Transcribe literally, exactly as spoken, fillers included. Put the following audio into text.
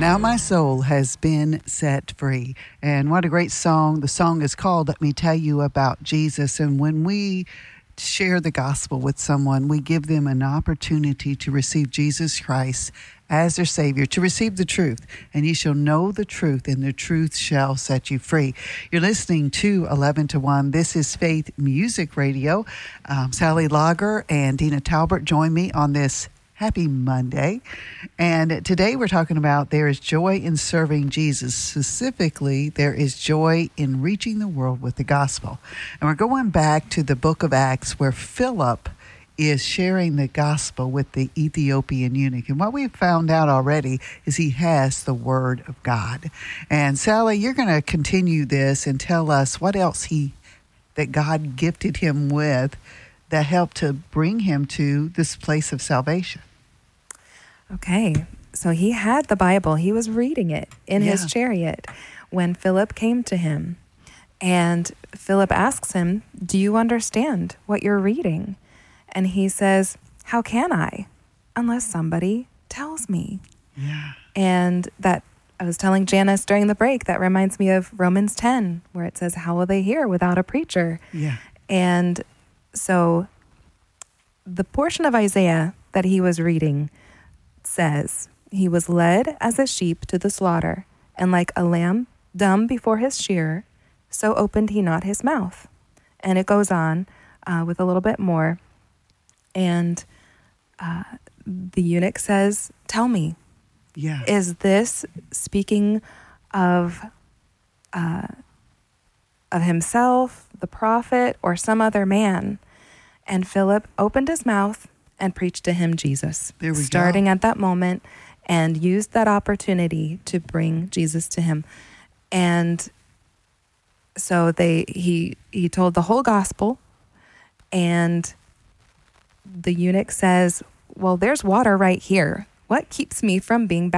Now my soul has been set free. And what a great song. The song is called Let Me Tell You About Jesus. And when we share the gospel with someone, we give them an opportunity to receive Jesus Christ as their Savior, to receive the truth. And ye shall know the truth, and the truth shall set you free. You're listening to eleven to one. This is Faith Music Radio. Um, Sally Lager and Dina Talbert join me on this Happy Monday. And today we're talking about there is joy in serving Jesus. Specifically, there is joy in reaching the world with the gospel. And we're going back to the book of Acts where Philip is sharing the gospel with the Ethiopian eunuch. And what we've found out already is he has the word of God. And Sally, you're going to continue this and tell us what else he that God gifted him with that helped to bring him to this place of salvation. Okay, so he had the Bible. He was reading it in Yeah. his chariot when Philip came to him. And Philip asks him, do you understand what you're reading? And he says, how can I, unless somebody tells me? Yeah. And that, I was telling Janice during the break, that reminds me of Romans ten, where it says, how will they hear without a preacher? Yeah. And so the portion of Isaiah that he was reading says, he was led as a sheep to the slaughter, and like a lamb dumb before his shearer, so opened he not his mouth. And it goes on uh, with a little bit more. And uh, the eunuch says, tell me, Yeah. is this speaking of uh, of himself, the prophet, or some other man? And Philip opened his mouth and preached to him Jesus, There we starting go. at that moment, and used that opportunity to bring Jesus to him. And so they he he told the whole gospel, and the eunuch says, well, there's water right here. What keeps me from being baptized?